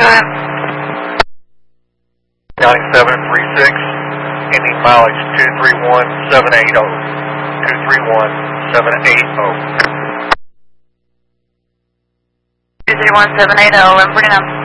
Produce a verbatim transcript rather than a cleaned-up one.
ninety-seven three six, ending mileage two three one seven eight zero. two three one seven eight zero. two three one seven eight zero, I'm bringing up.